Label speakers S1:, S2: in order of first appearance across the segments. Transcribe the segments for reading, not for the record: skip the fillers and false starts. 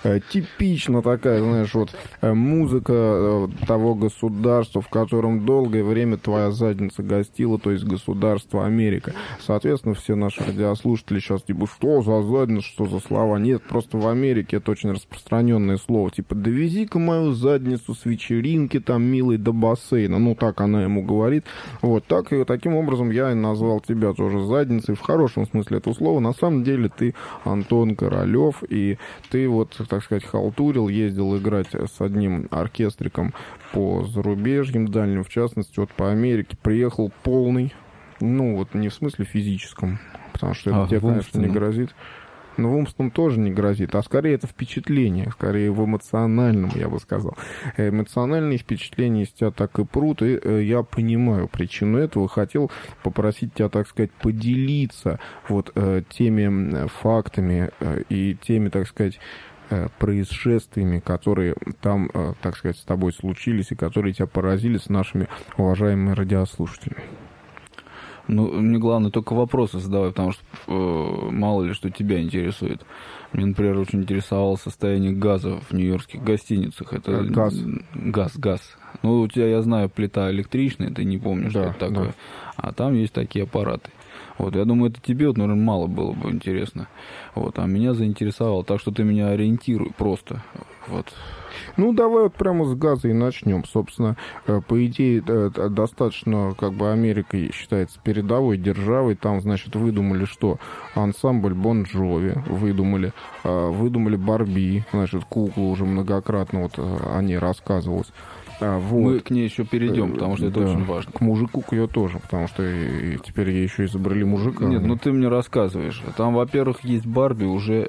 S1: типично такая, знаешь, вот музыка того государства, в котором долгое время твоя задница гостила, то есть государство Америка. Соответственно, все наши радиослушатели сейчас типа, что за задница, что за слова? Нет, просто в Америке это очень распространенное слово. Типа, довези-ка мою задницу с вечеринки, там, милый, до бассейна. Ну, так она ему говорит. Вот, так и таким образом я и назвал тебя тоже задницей, в хорошем смысле этого слова. На самом деле ты Антон Королёв, и ты вот, так сказать, халтурил, ездил играть с одним оркестриком по зарубежьям дальним, в частности, вот по Америке. Приехал полный, ну, вот не в смысле физическом, потому что это тебе, конечно, не грозит. Но в умственном тоже не грозит, а скорее это впечатление, скорее в эмоциональном, я бы сказал. Эмоциональные впечатления из тебя так и прут, и я понимаю причину этого. Хотел попросить тебя, так сказать, поделиться вот теми фактами и теми, так сказать, происшествиями, которые там, так сказать, с тобой случились и которые тебя поразили с нашими уважаемыми радиослушателями.
S2: Ну, мне главное только вопросы задавай, потому что мало ли что тебя интересует. Мне, например, очень интересовало состояние газа в нью-йоркских гостиницах. Это газ. Ну, у тебя, я знаю, плита электричная, ты не помнишь, что это такое. Да. А там есть такие аппараты. Вот, я думаю, это тебе, вот, наверное, мало было бы интересно. Вот, а меня заинтересовало. Так что ты меня ориентируй просто. Вот.
S1: Ну, давай вот прямо с газа и начнем. Собственно, по идее, достаточно, как бы, Америка считается передовой державой. Там, значит, выдумали что? Ансамбль Бон Джови выдумали Барби, значит, куклу уже многократно вот о ней рассказывалось. Вот.
S2: Мы к ней еще перейдем, потому что это очень важно.
S1: К мужику к ее тоже, потому что теперь ей еще изобрели мужика.
S2: Нет, ну ты мне рассказываешь. Там, во-первых, есть Барби уже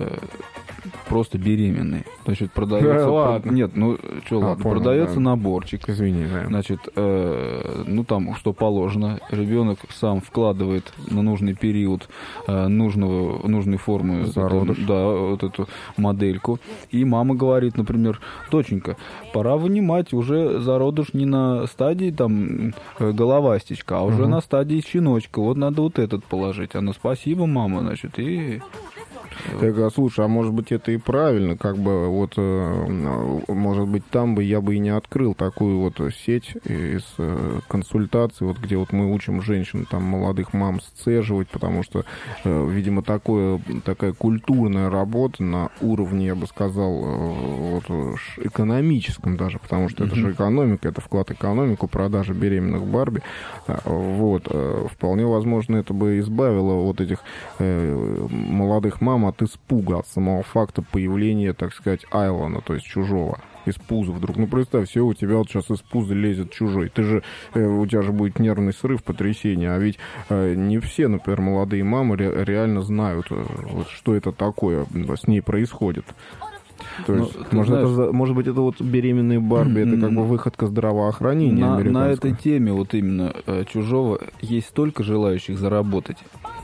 S2: просто беременные. Значит, продается...
S1: Ладно.
S2: Нет, ну что, ладно. Понял, продается наборчик.
S1: Извини, да.
S2: Значит, ну там, что положено. Ребенок сам вкладывает на нужный период нужной формы вот эту модельку. И мама говорит, например, доченька, пора вынимать уже зародыш не на стадии там головастичка, а уже на стадии щеночка. Вот надо вот этот положить. Она, спасибо, мама, значит, и...
S1: Так, слушай, а может быть это и правильно, как бы вот, может быть, там бы я бы и не открыл такую вот сеть из консультаций, вот где вот мы учим женщин, там, молодых мам сцеживать, потому что, видимо, такая культурная работа на уровне, я бы сказал, вот, экономическом даже, потому что это же экономика, это вклад в экономику, продажа беременных Барби, вот, вполне возможно, это бы избавило вот этих молодых мам от испуга, от самого факта появления, так сказать, Айлона, то есть чужого, из пуза вдруг. Ну, представь, все, у тебя вот сейчас из пуза лезет чужой. У тебя же будет нервный срыв, потрясение. А ведь не все, например, молодые мамы реально знают, вот, что это такое с ней происходит. То есть, может быть, это вот беременные Барби, это как бы выходка здравоохранения американского.
S2: На этой теме вот именно чужого есть столько желающих заработать,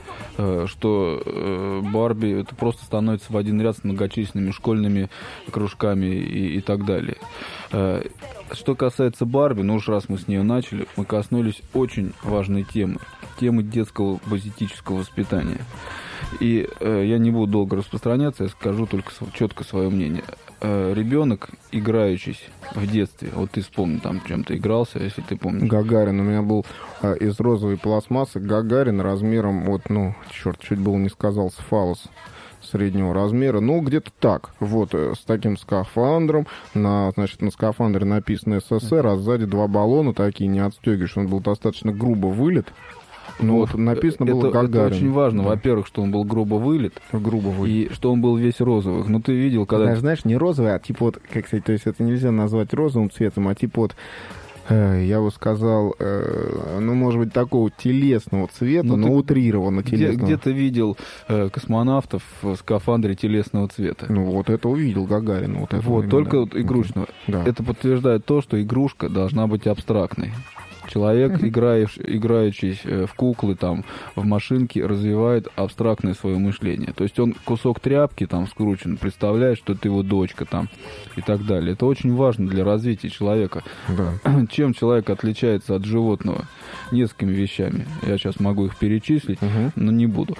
S2: что Барби это просто становится в один ряд с многочисленными школьными кружками и так далее. Что касается Барби, ну уж раз мы с нее начали, мы коснулись очень важной темы детского базитического воспитания. И я не буду долго распространяться, я скажу только четко свое мнение. Ребенок, играющийся в детстве, вот ты вспомни, там чем-то игрался, если ты помнишь.
S1: Гагарин, у меня был из розовой пластмассы Гагарин размером, вот, ну, черт, чуть было не сказал, с фалос среднего размера, ну, где-то так, вот, с таким скафандром, значит, на скафандре написано СССР, а сзади 2 баллона такие, не отстегиваешь, он был достаточно грубо вылит. Ну, вот написано было Гагарин.
S2: Это очень важно. Да. Во-первых, что он был грубо вылит. И что он был весь розовый. Ну, ты видел, когда...
S1: Знаешь, не розовый, а типа вот, как сказать, то есть это нельзя назвать розовым цветом, а типа вот, я бы сказал, ну, может быть, такого телесного цвета, но утрированно телесного.
S2: Где ты видел космонавтов в скафандре телесного цвета?
S1: Ну, вот это увидел Гагарин.
S2: Вот только вот игрушечного. Да. Это подтверждает то, что игрушка должна быть абстрактной. Человек, играющий в куклы, там, в машинки, развивает абстрактное свое мышление. То есть он кусок тряпки там скручен, представляет, что ты его дочка там и так далее. Это очень важно для развития человека.
S1: Да.
S2: Чем человек отличается от животного? Несколькими вещами. Я сейчас могу их перечислить, но не буду.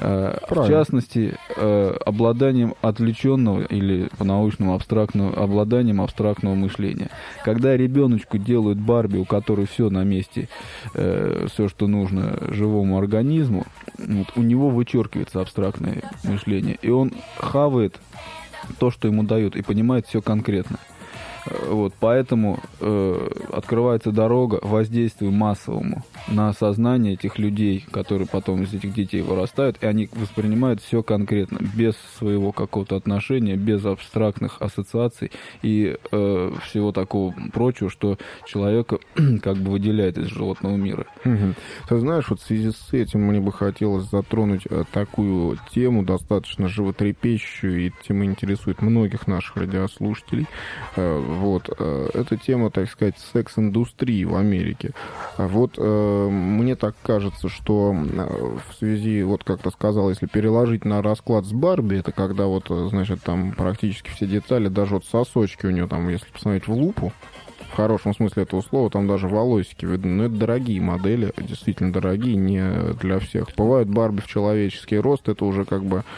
S2: В частности, обладанием отвлеченного или по-научному обладанием абстрактного мышления. Когда ребеночку делают Барби, у которой все на месте, все, что нужно живому организму, вот, у него вычеркивается абстрактное мышление, и он хавает то, что ему дают, и понимает все конкретно. Вот, поэтому открывается дорога воздействию массовому на сознание этих людей, которые потом из этих детей вырастают, и они воспринимают все конкретно, без своего какого-то отношения, без абстрактных ассоциаций и всего такого прочего, что человека как бы выделяет из животного мира.
S1: Ты знаешь, вот в связи с этим мне бы хотелось затронуть такую тему, достаточно животрепещущую, и тема интересует многих наших радиослушателей. Вот. Эта тема, так сказать, секс-индустрии в Америке. Вот мне так кажется, что в связи, вот как ты сказал, если переложить на расклад с Барби, это когда вот, значит, там практически все детали, даже вот сосочки у нее там, если посмотреть в лупу, в хорошем смысле этого слова, там даже волосики видны. Но это дорогие модели, действительно дорогие, не для всех. Бывают Барби в человеческий рост, это уже как бы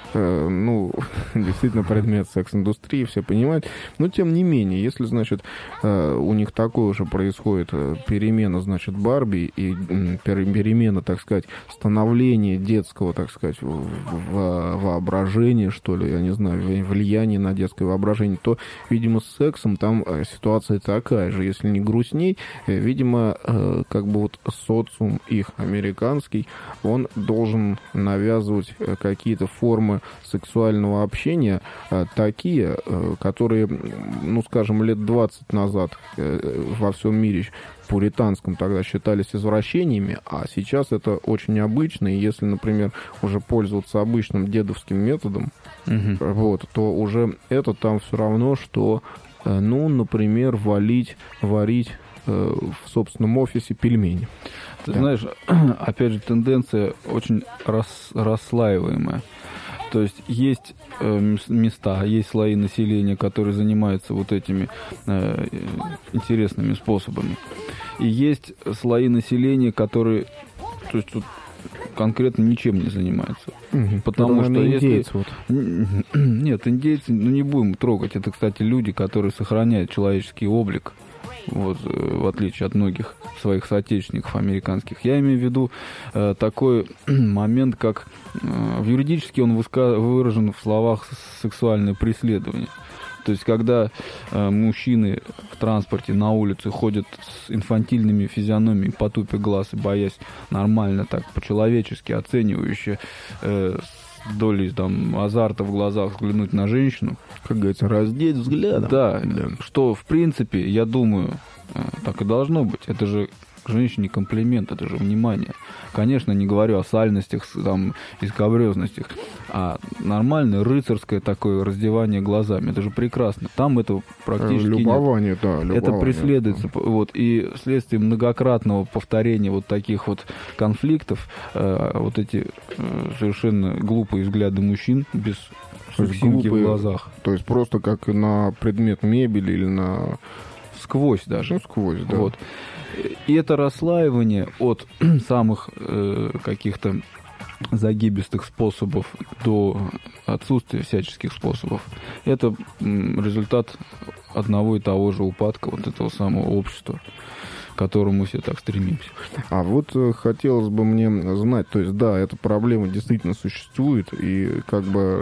S1: действительно предмет секс-индустрии, все понимают. Но, тем не менее, если, значит, у них такое уже происходит перемена, значит, Барби и перемена, так сказать, становления детского, так сказать, воображения, что ли, я не знаю, влияние на детское воображение, то, видимо, с сексом там ситуация такая же. Если не грустней, видимо, как бы вот социум их американский, он должен навязывать какие-то формы сексуального общения такие, которые, ну, скажем, лет 20 назад во всем мире пуританском тогда считались извращениями, а сейчас это очень обычно, и если, например, уже пользоваться обычным дедовским методом, вот, то уже это там все равно, что, ну, например, варить в собственном офисе пельмени.
S2: Ты знаешь, опять же, тенденция очень расслаиваемая. То есть есть места, есть слои населения, которые занимаются вот этими интересными способами. И есть слои населения, которые, то есть, конкретно ничем не занимаются. Потому что
S1: индейцы, вот.
S2: Нет, индейцы, не будем трогать. Это, кстати, люди, которые сохраняют человеческий облик. Вот, в отличие от многих своих соотечественников американских. Я имею в виду такой момент, как юридически он выражен в словах «сексуальное преследование». То есть, когда мужчины в транспорте на улице ходят с инфантильными физиономиями, потупя глаз и боясь нормально, так, по-человечески оценивающе, долей там азарта в глазах взглянуть на женщину.
S1: Как говорится, раздеть взглядом.
S2: Да, что, в принципе, я думаю, так и должно быть. Это же к женщине комплимент, это же внимание. Конечно, не говорю о сальностях там, и скабрёзностях, а нормальное рыцарское такое раздевание глазами. Это же прекрасно. Там это практически
S1: любование,
S2: нет.
S1: Да, любование.
S2: Это преследуется. Вот, и вследствие многократного повторения вот таких вот конфликтов, вот эти совершенно глупые взгляды мужчин без сексинки в глазах.
S1: То есть просто как на предмет мебели или на...
S2: Сквозь даже.
S1: Ну, сквозь, да.
S2: Вот. И это расслаивание от самых каких-то загибистых способов до отсутствия всяческих способов, это результат одного и того же упадка вот этого самого общества, к которому все так стремимся.
S1: А вот хотелось бы мне знать, то есть, да, эта проблема действительно существует, и как бы,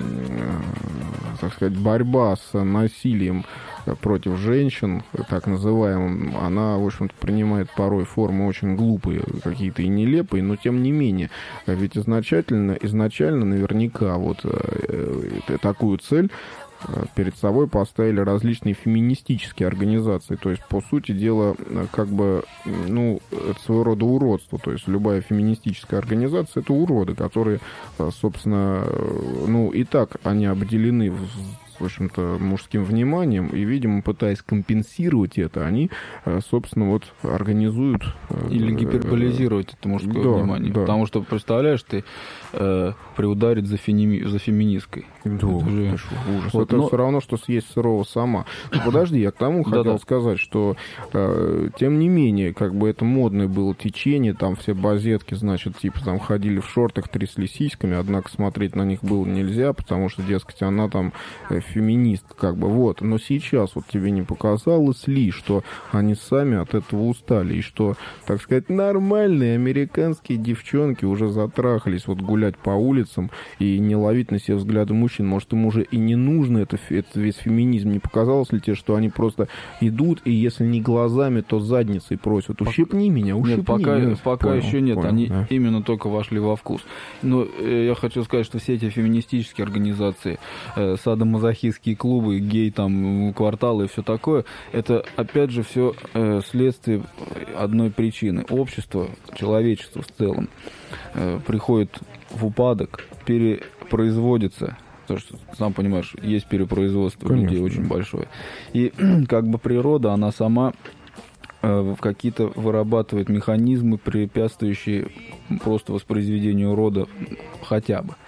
S1: так сказать, борьба с насилием против женщин, так называемым, она, в общем-то, принимает порой формы очень глупые, какие-то и нелепые, но тем не менее, ведь изначально наверняка вот такую цель перед собой поставили различные феминистические организации. То есть, по сути дела, как бы, ну, это своего рода уродство. То есть, любая феминистическая организация — это уроды, которые, собственно, ну, и так они обделены в общем-то, мужским вниманием, и, видимо, пытаясь компенсировать это, они, собственно, вот организуют...
S2: Или гиперболизировать это мужское внимание.
S1: Да.
S2: Потому что, представляешь, ты приударить за феминисткой.
S1: Да,
S2: это же...
S1: ужас.
S2: Вот,
S1: это все равно, что съесть сырого сама. Ну, подожди, я к тому хотел сказать, что, тем не менее, как бы это модное было течение, там все базетки, значит, типа там ходили в шортах, трясли сиськами, однако смотреть на них было нельзя, потому что, дескать, она там феминистка, как бы, вот. Но сейчас вот тебе не показалось ли, что они сами от этого устали, и что, так сказать, нормальные американские девчонки уже затрахались вот гулять по улицам и не ловить на себя взгляды мужчин. Может, им уже и не нужно это весь феминизм. Не показалось ли тебе, что они просто идут, и если не глазами, то задницей просят? Ущипни меня, ущипни.
S2: Нет, пока
S1: Понял,
S2: еще нет.
S1: понял,
S2: Они
S1: да.
S2: именно только вошли во вкус. Но я хочу сказать, что все эти феминистические организации, садомазохистские клубы, гей там, кварталы и все такое, это опять же все следствие одной причины. Общество, человечество в целом приходит в упадок, перепроизводится. Потому что, сам понимаешь, есть перепроизводство,
S1: конечно,
S2: людей очень большое. И как бы природа, она сама какие-то вырабатывает механизмы, препятствующие просто воспроизведению рода хотя бы.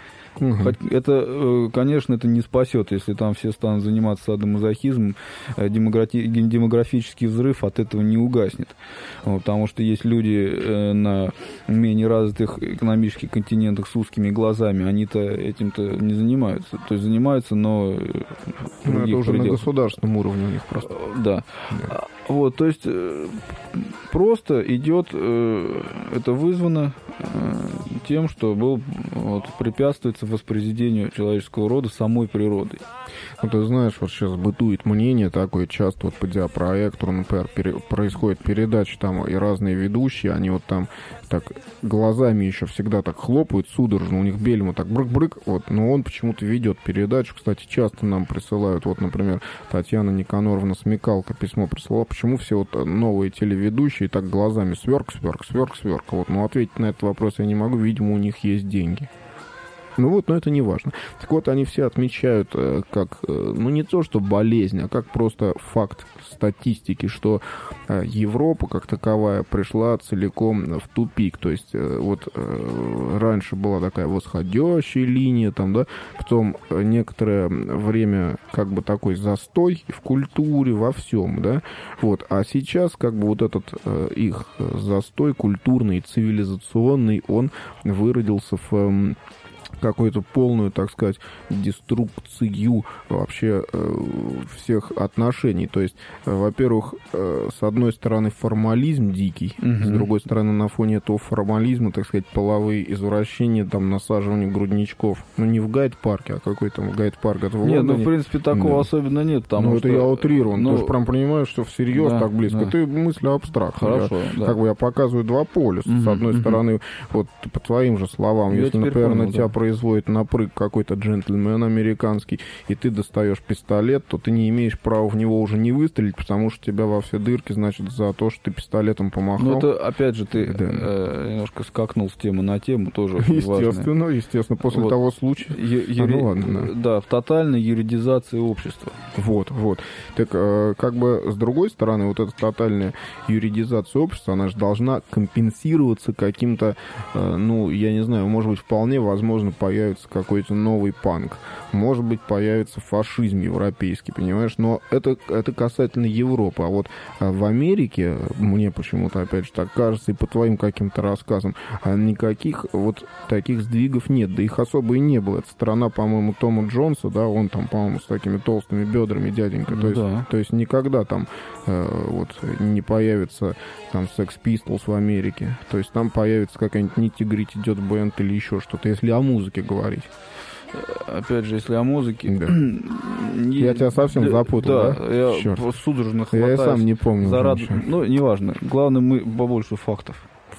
S2: Это, конечно, это не спасет, если там все станут заниматься садомазохизмом, демографический взрыв от этого не угаснет. Потому что есть люди на менее развитых экономических континентах с узкими глазами, они-то этим-то не занимаются. То есть занимаются, но
S1: это уже на государственном уровне у них просто.
S2: Да. Вот, то есть просто идет, это вызвано тем, что препятствуется воспроизведению человеческого рода самой природой.
S1: Ну, ты знаешь, вот сейчас бытует мнение такое, часто вот по диапроектору, например, происходит передача там, и разные ведущие, они вот там так глазами еще всегда так хлопают судорожно, у них бельма так брык-брык, вот, но он почему-то ведет передачу, кстати, часто нам присылают, вот, например, Татьяна Никаноровна Смекалка письмо присылала, почему все вот новые телеведущие так глазами сверк, вот, ну, ответить на этот вопрос я не могу, видимо, у них есть деньги. Ну вот, но это не важно. Так вот, они все отмечают как, ну не то, что болезнь, а как просто факт статистики, что Европа как таковая пришла целиком в тупик. То есть вот раньше была такая восходящая линия, там, да, потом некоторое время как бы такой застой в культуре, во всем, да, вот. А сейчас как бы вот этот их застой культурный, цивилизационный, он выродился в какую-то полную, так сказать, деструкцию вообще всех отношений. То есть, во-первых, с одной стороны, формализм дикий, с другой стороны, на фоне этого формализма, так сказать, половые извращения, там, насаживание грудничков. Ну, не в гайд-парке, а какой там гайд-парк? Это в
S2: Лондоне.
S1: Нет,
S2: ну, в принципе, такого особенно нет.
S1: Ну, это я утрирован.
S2: Ну,
S1: ты же прям понимаешь, что всерьез так близко. Ты мысли абстрактные.
S2: Хорошо,
S1: Как бы я показываю два полюса. С одной стороны, вот по твоим же словам, если, например, на тебя производит напрыг какой-то джентльмен американский, и ты достаешь пистолет, то ты не имеешь права в него уже не выстрелить, потому что тебя во все дырки, значит, за то, что ты пистолетом помахал.
S2: Ну, это, опять же, ты немножко скакнул с темы на тему, тоже
S1: естественно,
S2: важное.
S1: Естественно, после того случая.
S2: Ну, ладно, да, в тотальной юридизации общества.
S1: Вот. Так, как бы, с другой стороны, вот эта тотальная юридизация общества, она же должна компенсироваться каким-то, ну, я не знаю, может быть, вполне возможно, появится какой-то новый панк. Может быть, появится фашизм европейский, понимаешь? Но это касательно Европы. А вот в Америке, мне почему-то, опять же, так кажется, и по твоим каким-то рассказам, никаких вот таких сдвигов нет. Да их особо и не было. Это страна, по-моему, Тома Джонса, да, он там, по-моему, с такими толстыми бедрами, дяденька. То есть никогда там вот не появится там Sex Pistols в Америке. То есть там появится какая-нибудь Nitty Gritty Dirt Band или еще что-то, если о музыке говорить.
S2: Опять же, если о музыке...
S1: Да. Я тебя совсем запутал, да?
S2: Я
S1: Черт.
S2: судорожно хватаюсь.
S1: Я сам не помню.
S2: Ну, неважно. Главное, мы побольше фактов.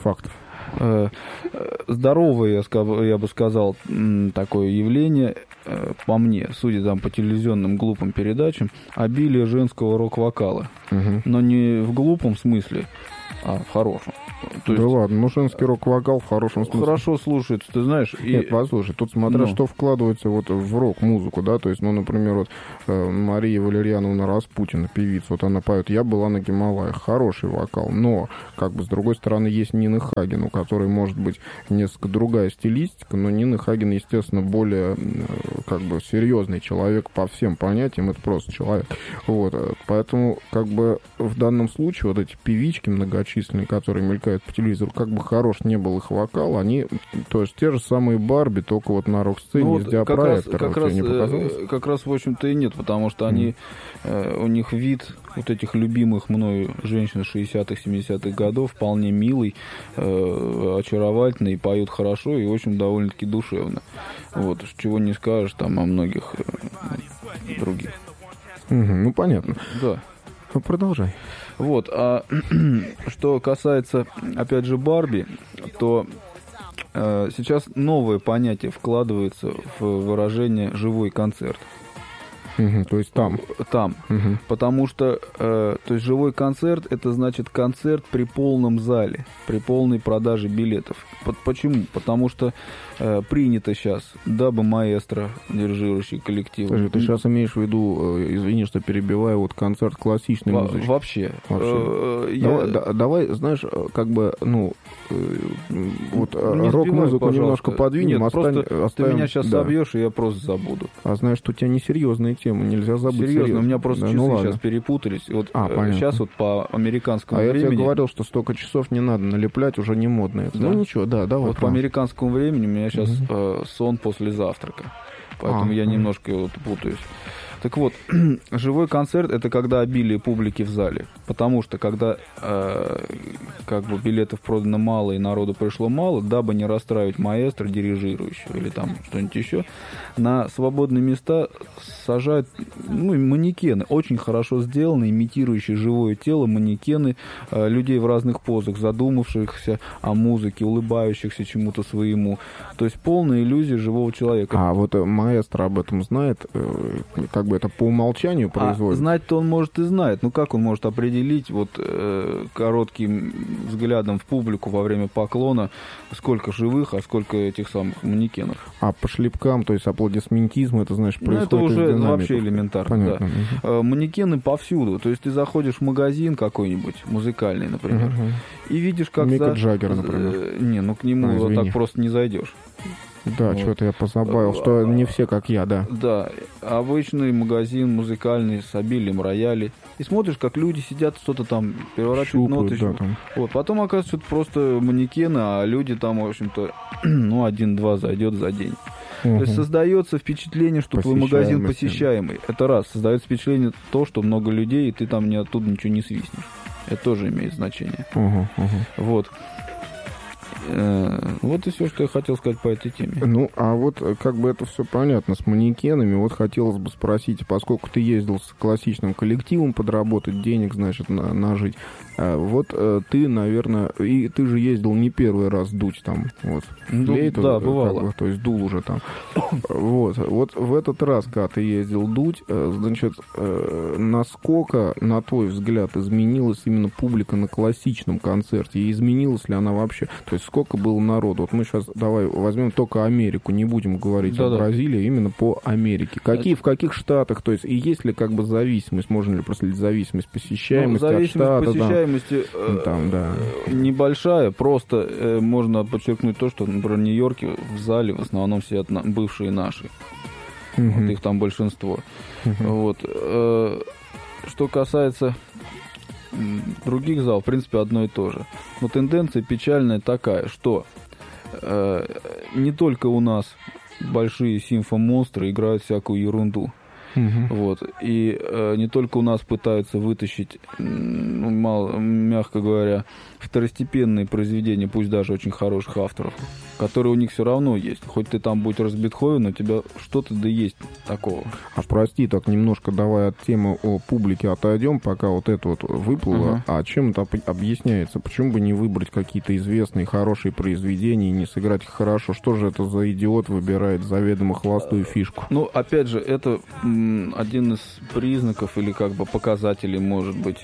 S2: Здоровое, я бы сказал, такое явление, по мне, судя там по телевизионным глупым передачам, обилие женского рок-вокала. Но не в глупом смысле, а в хорошем. То
S1: да
S2: есть,
S1: ладно, ну женский рок-вокал в хорошем смысле.
S2: хорошо слушается, ты знаешь.
S1: Нет, послушай, тут смотря что вкладывается вот в рок-музыку, да, то есть, ну, например, вот Мария Валерьяновна Распутина, певица, вот она поет «Я была на Гималаях», хороший вокал, но, как бы, с другой стороны, есть Нина Хаген, у которой может быть несколько другая стилистика, но Нина Хаген, естественно, более, как бы, серьезный человек по всем понятиям, это просто человек, вот, поэтому, как бы, в данном случае вот эти певички многочисленные, которые мелькают по телевизору, как бы хорош не был их вокал, они, то есть, те же самые Барби, только вот на рок-сцене
S2: ну,
S1: с диапроектором,
S2: как раз, в общем-то, и нет, потому что они, у них вид вот этих любимых мною женщин 60-х, 70-х годов вполне милый, очаровательный, поют хорошо и, в общем, довольно-таки душевно. Вот, чего не скажешь там о многих других.
S1: Ну, понятно.
S2: Да.
S1: Ну, продолжай.
S2: Вот, а что касается, опять же, Барби, то сейчас новое понятие вкладывается в выражение «живой концерт».
S1: То есть там.
S2: Потому что то есть живой концерт — это значит концерт при полном зале, при полной продаже билетов. Почему? Потому что принято сейчас, дабы маэстро, дирижирующий коллектив...
S1: Слушай, ты сейчас имеешь в виду, извини, что перебиваю, вот концерт классичной музыки?
S2: Вообще.
S1: Давай, знаешь, как бы, ну, вот рок-музыку немножко подвинем.
S2: Нет, просто ты меня сейчас собьешь, и я просто забуду.
S1: А знаешь, что у тебя несерьезная тема, нельзя забыть.
S2: Серьезно, у меня просто часы сейчас перепутались. Вот сейчас вот по американскому времени...
S1: А я тебе говорил, что столько часов не надо налеплять, уже не модно это. Да? Ну ничего, да, давай.
S2: Вот по американскому времени у меня сейчас сон после завтрака. Поэтому я немножко вот путаюсь. Так вот, живой концерт — это когда обилие публики в зале. Потому что, когда как бы билетов продано мало и народу пришло мало, дабы не расстраивать маэстро, дирижирующего или там что-нибудь еще, на свободные места сажают манекены, очень хорошо сделанные, имитирующие живое тело, манекены людей в разных позах, задумавшихся о музыке, улыбающихся чему-то своему. То есть полная иллюзия живого человека.
S1: А вот маэстро об этом знает, как бы это по умолчанию производит?
S2: Знать-то он может и знает. Ну как он может определить вот коротким взглядом в публику во время поклона, сколько живых, а сколько этих самых манекенов?
S1: А по шлепкам, то есть аплодисментизм, это, значит, происходит
S2: это уже
S1: из динамики.
S2: Вообще элементарно.
S1: Понятно.
S2: Да. Манекены повсюду. То есть ты заходишь в магазин какой-нибудь, музыкальный, например, и видишь, как...
S1: Мика Джаггера, например.
S2: К нему вот так просто не зайдешь.
S1: Да, вот. Что-то я позабавил, что не все как я, да.
S2: Да, обычный магазин музыкальный с обилием роялей. И смотришь, как люди сидят, что-то там переворачивают ноты. Да, там. Вот, потом оказывается, что это просто манекены, а люди там, в общем-то, один-два зайдет за день. То есть создается впечатление, что твой магазин посещаемый. Это раз. Создается впечатление то, что много людей, и ты там оттуда ничего не свистнешь. Это тоже имеет значение. Вот. Вот и все, что я хотел сказать по этой теме.
S1: Ну, а вот как бы это все понятно с манекенами. Вот хотелось бы спросить, поскольку ты ездил с классичным коллективом подработать, денег, значит, нажить. Вот ты, наверное, и ты же ездил не первый раз дуть там. Вот.
S2: Да, бывало.
S1: Как бы, то есть дул уже там. Вот в этот раз, когда ты ездил дуть, значит, насколько, на твой взгляд, изменилась именно публика на классичном концерте? И изменилась ли она вообще? То есть сколько было народу? Вот мы сейчас давай возьмем только Америку, не будем говорить о Бразилии, именно по Америке. В каких штатах? То есть и есть ли как бы зависимость? Можно ли проследить зависимость посещаемости от штата?
S2: Посещаемости небольшая, просто можно подчеркнуть то, что, например, в Нью-Йорке в зале в основном сидят бывшие наши. Вот их там большинство. Вот. Что касается других залов, в принципе, одно и то же. Но тенденция печальная такая, что не только у нас большие симфомонстры играют всякую ерунду. Вот. И не только у нас пытаются вытащить, мягко говоря, второстепенные произведения, пусть даже очень хороших авторов, которые у них все равно есть. Хоть ты там будь раз Бетховен, у тебя что-то да есть такого.
S1: А прости, так немножко давай от темы о публике отойдем, пока вот это вот выплыло. А чем это объясняется? Почему бы не выбрать какие-то известные хорошие произведения и не сыграть их хорошо? Что же это за идиот выбирает заведомо холостую фишку?
S2: Ну, опять же, это один из признаков или как бы показателей, может быть,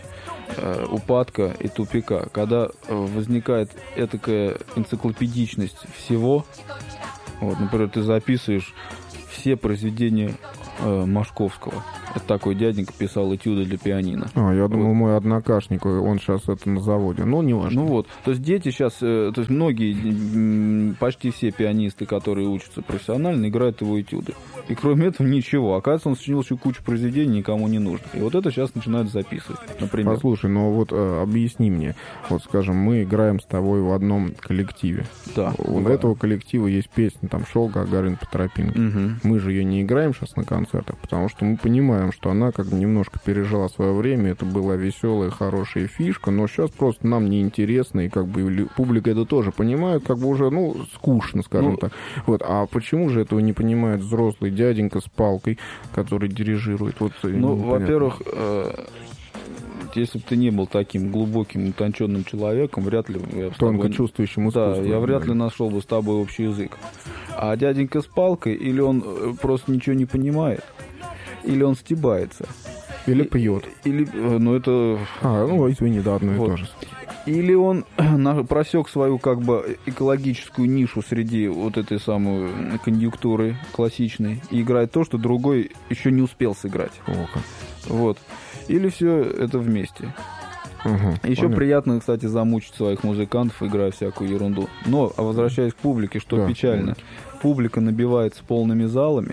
S2: упадка и тупика, когда возникает этакая энциклопедичность всего. Вот, например, ты записываешь все произведения Машковского. Это такой дяденька писал этюды для пианино.
S1: Я думал, мой однокашник, он сейчас это на заводе. Ну, не важно.
S2: Ну вот, то есть дети сейчас, то есть многие, почти все пианисты, которые учатся профессионально, играют его этюды. И кроме этого ничего. Оказывается, он сочинил еще кучу произведений, никому не нужных. И вот это сейчас начинают записывать, например.
S1: Послушай, ну вот объясни мне. Вот, скажем, мы играем с тобой в одном коллективе.
S2: Да.
S1: У этого коллектива есть песня, там, «Шел Гагарин по тропинке».
S2: Угу.
S1: Мы же ее не играем сейчас на концертах, потому что мы понимаем, что она как бы немножко пережила свое время, это была веселая, хорошая фишка, но сейчас просто нам неинтересно, и как бы публика это тоже понимает, как бы уже, ну, скучно, скажем так. Вот. А почему же этого не понимает взрослый дяденька с палкой, который дирижирует? Вот,
S2: ну, во-первых, если бы ты не был таким глубоким, утонченным человеком, вряд ли я
S1: тонко чувствующим искусством.
S2: Да, я вряд ли нашел бы с тобой общий язык. А дяденька с палкой, или он просто ничего не понимает, или он стебается.
S1: Или пьет.
S2: Или, ну это...
S1: ну извини, да, одно
S2: вот.
S1: И то же.
S2: Или он просек свою как бы экологическую нишу среди вот этой самой конъюнктуры классичной и играет то, что другой еще не успел сыграть. Вот. Или все это вместе. Еще
S1: понятно.
S2: приятно, кстати, замучить своих музыкантов, играя всякую ерунду. Но, возвращаясь к публике, что печально, публика набивается полными залами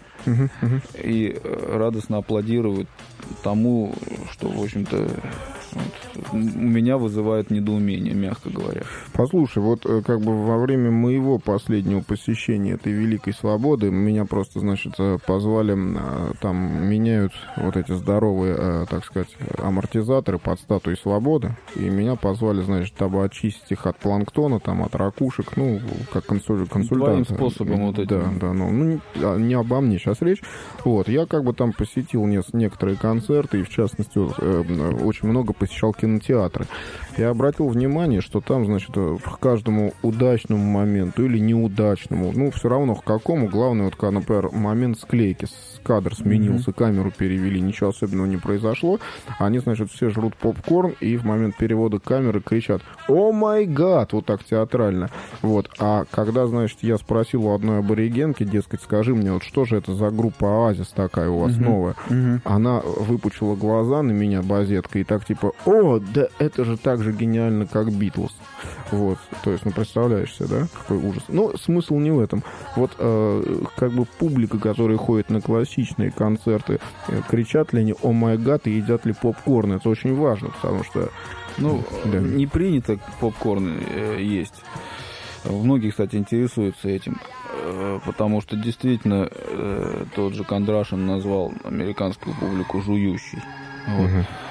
S2: и радостно аплодирует тому, что, в общем-то, у меня вызывает недоумение, мягко говоря.
S1: Послушай, вот как бы во время моего последнего посещения этой Великой Свободы меня просто, значит, позвали, там меняют вот эти здоровые, так сказать, амортизаторы под статуей Свободы, и меня позвали, значит, дабы очистить их от планктона, там, от ракушек, ну, как консультант.
S2: Твоим способом вот этим.
S1: Да, ну, не обо мне сейчас речь. Вот, я как бы там посетил некоторые концерты, и в частности, очень много посещал кинотеатры. Я обратил внимание, что там, значит, к каждому удачному моменту или неудачному, ну, все равно к какому, главное, вот, когда, например, момент склейки, кадр сменился, камеру перевели, ничего особенного не произошло, они, значит, все жрут попкорн, и в момент перевода камеры кричат «О май гад!» вот так театрально. Вот. А когда, значит, я спросил у одной аборигенки, дескать, скажи мне, вот что же это за группа «Оазис» такая у вас новая? Она выпучила глаза на меня базеткой и так типа «О, да это же так же гениально, как Битлз». Вот, то есть, ну, представляешь себе, да, какой ужас. Но смысл не в этом. Вот, как бы публика, которая ходит на классичные концерты, кричат ли они «О май гад» и едят ли попкорн. Это очень важно, потому что...
S2: Ну, да. Не принято попкорн есть. Многие, кстати, интересуются этим, потому что действительно тот же Кондрашин назвал американскую публику жующей. Вот.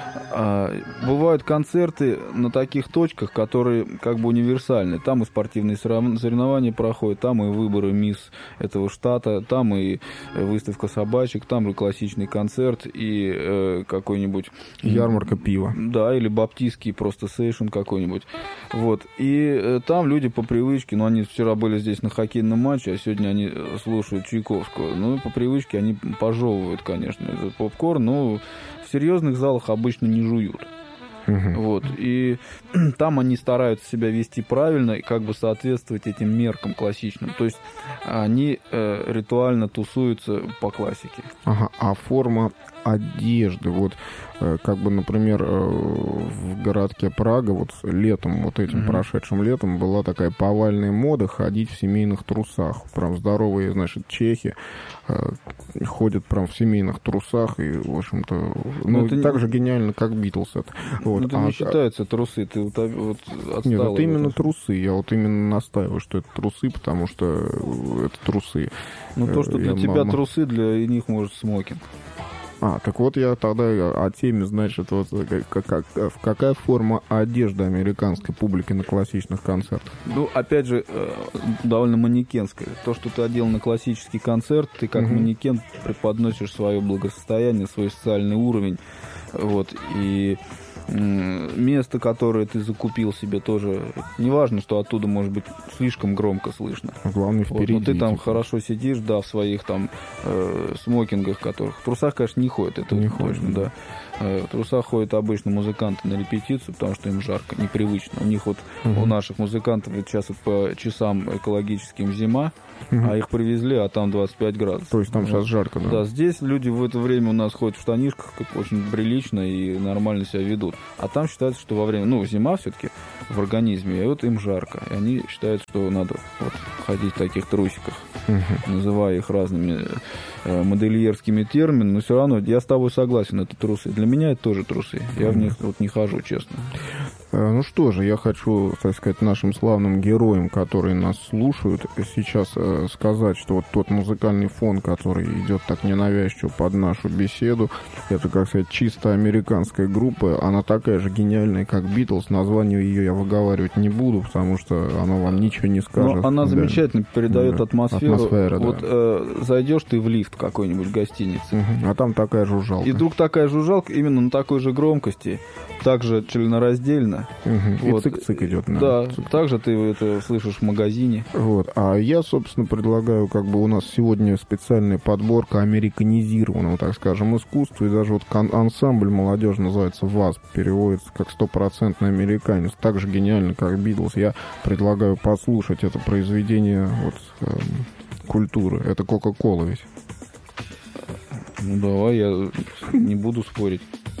S2: Бывают концерты на таких точках, которые как бы универсальны. Там и спортивные соревнования проходят, там и выборы мисс этого штата, там и выставка собачек, там и классичный концерт, и какой-нибудь...
S1: Ярмарка пива.
S2: Да, или баптистский просто сейшн какой-нибудь. Вот. И там люди по привычке, ну, они вчера были здесь на хоккейном матче, а сегодня они слушают Чайковского. Ну, по привычке они пожевывают, конечно, этот попкорн, но в серьезных залах обычно не жуют. Вот. И там они стараются себя вести правильно и как бы соответствовать этим меркам классичным. То есть они ритуально тусуются по классике.
S1: Ага, а форма одежды, вот как бы, например, в городке Прага вот летом, вот этим прошедшим летом была такая повальная мода ходить в семейных трусах. Прям здоровые, значит, чехи ходят прям в семейных трусах и, в общем-то, ну, это так же гениально, как Битлз это. Вот.
S2: Это не считается трусы, ты вот отстал.
S1: Нет, это именно трусы, я вот именно настаиваю, что это трусы, потому что это трусы.
S2: Ну, то, что для тебя трусы, для них может смокинг.
S1: Так вот я тогда о теме, значит, вот какая форма одежды американской публики на классичных концертах?
S2: Ну, опять же, довольно манекенская. То, что ты одел на классический концерт, ты как манекен преподносишь свое благосостояние, свой социальный уровень. Вот, и место, которое ты закупил себе, тоже неважно, что оттуда может быть слишком громко слышно.
S1: Главное, впереди.
S2: Вот, но ты там хорошо сидишь, да, в своих там смокингах, которых... В трусах, конечно, не ходят, это
S1: не
S2: точно,
S1: ходят,
S2: да. В трусах ходят обычно музыканты на репетицию, потому что им жарко, непривычно. У них вот, у наших музыкантов вот сейчас вот по часам экологическим зима, а их привезли, а там 25 градусов.
S1: То есть там сейчас жарко, да?
S2: Да, здесь люди в это время у нас ходят в штанишках, как очень прилично и нормально себя ведут. А там считается, что во время, зима все-таки в организме, и вот им жарко. И они считают, что надо вот ходить в таких трусиках, называя их разными модельерскими терминами, но все равно я с тобой согласен, это трусы. Для меня это тоже трусы. Я в них вот не хожу, честно.
S1: Ну что же, я хочу, так сказать, нашим славным героям, которые нас слушают, сейчас сказать, что вот тот музыкальный фон, который идет так ненавязчиво под нашу беседу, это, как сказать, чисто американская группа, она такая же гениальная, как Битлз. Название ее я выговаривать не буду, потому что оно вам ничего не скажет.
S2: Но она замечательно передает атмосферу.
S1: Да.
S2: Вот зайдешь ты в лифт какой-нибудь в гостинице,
S1: а там такая жужжалка.
S2: И вдруг такая жужжалка именно на такой же громкости, также членораздельно.
S1: Вот. И цик-цик идет.
S2: Да, также ты это слышишь в магазине.
S1: Вот. А я, собственно, предлагаю, как бы у нас сегодня специальная подборка американизированного, так скажем, искусства. И даже вот ансамбль молодежный называется ВАЗ, переводится как стопроцентный американец. Так же гениально, как Битлз. Я предлагаю послушать это произведение культуры. Это Кока-Кола ведь.
S2: Ну давай, я не буду спорить.